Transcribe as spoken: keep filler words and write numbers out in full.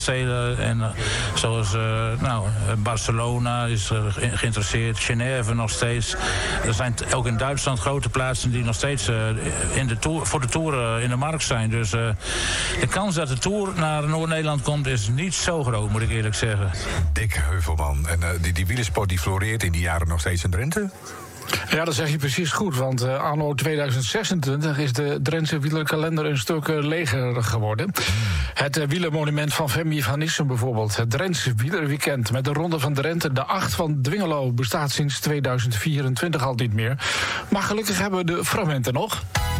steden. En uh, zoals uh, nou, Barcelona is uh, geïnteresseerd, Genève nog steeds. Er zijn t- ook in Duitsland grote plaatsen die nog steeds uh, in de tour, voor de Tour uh, in de markt zijn. Dus uh, de kans dat de Tour naar Noord-Nederland komt is niet zo groot, moet ik eerlijk zeggen. Dick Heuvelman. En uh, die, die wielersport die floreert in die jaren nog steeds in Drenthe? Ja, dat zeg je precies goed, want uh, anno tweeduizend zesentwintig is de Drentse wielerkalender een stuk uh, leger geworden. Het uh, wielermonument van Femi van Nissen bijvoorbeeld, het Drentse wielerweekend met de Ronde van Drenthe, de acht van Dwingelo, bestaat sinds tweeduizend vierentwintig al niet meer. Maar gelukkig hebben we de fragmenten nog.